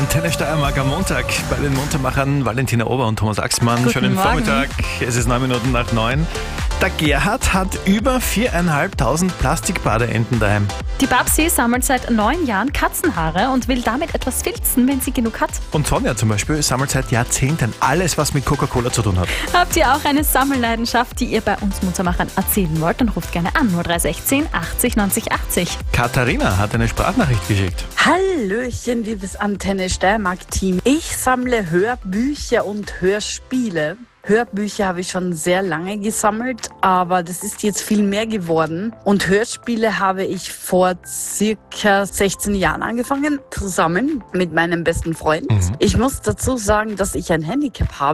Antenne Steiermark am Montag bei den Muntermachern Valentina Ober und Thomas Axmann. Guten Schönen Morgen. Vormittag. Es ist 9 Minuten nach 9. Der Gerhard hat über 4.500 Plastikbadeenten daheim. Die Babsi sammelt seit 9 Jahren Katzenhaare und will damit etwas filzen, wenn sie genug hat. Und Sonja zum Beispiel sammelt seit Jahrzehnten alles, was mit Coca-Cola zu tun hat. Habt ihr auch eine Sammelleidenschaft, die ihr bei uns Muntermachern erzählen wollt, dann ruft gerne an 0316 80 90 80. Katharina hat eine Sprachnachricht geschickt. Hallöchen, liebes Antenne Steiermark-Team. Ich sammle Hörbücher und Hörspiele. Hörbücher habe ich schon sehr lange gesammelt, aber das ist jetzt viel mehr geworden. Und Hörspiele habe ich vor circa 16 Jahren angefangen zu sammeln mit meinem besten Freund. Ich muss dazu sagen, dass ich ein Handicap habe.